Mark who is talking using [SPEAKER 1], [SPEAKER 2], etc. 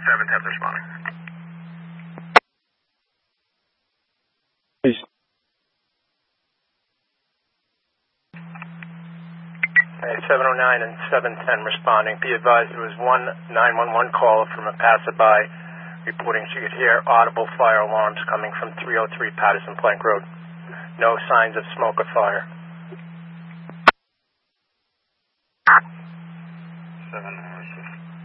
[SPEAKER 1] 710's responding.
[SPEAKER 2] Please.
[SPEAKER 3] 709 and 710 responding. Be advised there was one 911 call from a passerby reporting she could hear audible fire alarms coming from 303 Patterson Plank Road. No signs of smoke or fire.
[SPEAKER 1] 7